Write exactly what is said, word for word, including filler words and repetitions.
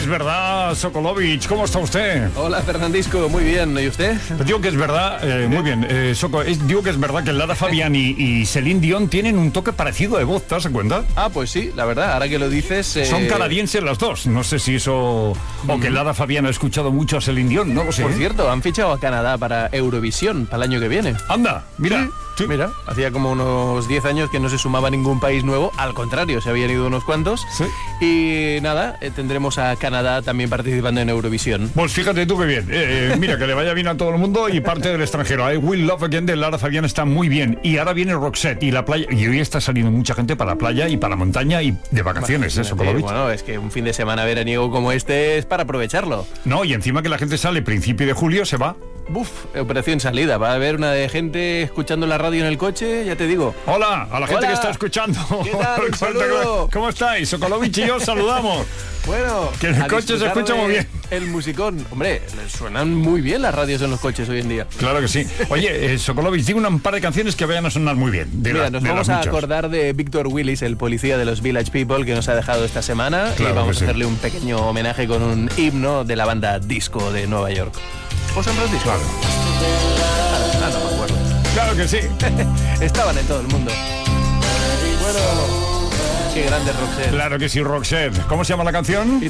es verdad, Sokolovich. ¿Cómo está usted? Hola, Fernandisco. Muy bien. ¿Y usted? Digo que es verdad, eh, muy bien, eh, Soko, es, digo que es verdad que Lara Fabián y, y Celine Dion tienen un toque parecido de voz, ¿te das cuenta? Ah, pues sí, la verdad, ahora que lo dices... Eh... Son canadienses las dos, no sé si eso... O que Lara Fabián ha escuchado mucho a Celine Dion, no lo sé. Por ¿eh? cierto, han fichado a Canadá para Eurovisión, para el año que viene. Anda, mira. Sí. Sí. Mira, hacía como unos diez años que no se sumaba ningún país nuevo, al contrario, se habían ido unos cuantos. Sí. Y nada, eh, tendremos a Canadá también participando en Eurovisión. Pues fíjate tú qué bien. Eh, eh, mira, que le vaya bien a todo el mundo y parte del extranjero. I Will Love Again de Lara Fabián está muy bien. Y ahora viene Roxette y la playa. Y hoy está saliendo mucha gente para la playa y para la montaña y de vacaciones, Imagínate, eso, Sokolovich. Bueno, es que un fin de semana veraniego como este es para aprovecharlo. No, y encima que la gente sale principio de julio, se va. Buf, operación salida. Va a haber una de gente escuchando la radio en el coche, ya te digo. Hola, a la gente Hola. que está escuchando. ¿Qué tal? Un saludo. ¿Cómo estáis? Sokolovich y yo saludamos. Bueno, Que en el a coche se disfrutar escucha de muy bien. El musicón. Hombre, les suenan muy bien las radios en los coches hoy en día. Claro que sí. Oye, eh, Sokolovich, digo un par de canciones que vayan a sonar muy bien. De Mira, la, nos de vamos las a muchas. acordar de Victor Willis, el policía de los Village People, que nos ha dejado esta semana. Claro y vamos que sí. a hacerle un pequeño homenaje con un himno de la banda Disco de Nueva York. ¿O San Francisco? Claro. Ah, no me acuerdo. Claro que sí. Estaban en todo el mundo. Bueno, qué grande Roxette. Claro que sí, Roxette. ¿Cómo se llama la canción?